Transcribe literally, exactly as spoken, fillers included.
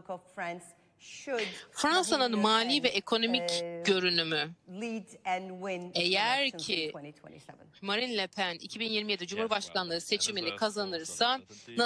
Fransa'nın mali ve ekonomik görünümü eğer ki Marine Le Pen iki bin yirmi yedi Cumhurbaşkanlığı seçimini kazanırsa